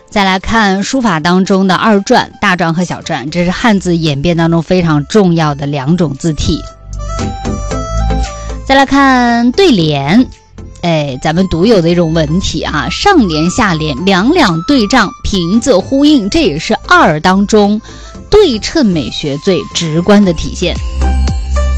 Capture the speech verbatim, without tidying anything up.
再来看书法当中的二篆、大篆和小篆，这是汉字演变当中非常重要的两种字体。再来看对联，哎，咱们独有的一种文体啊，上联下联两两对仗，平仄呼应，这也是二当中对称美学最直观的体现。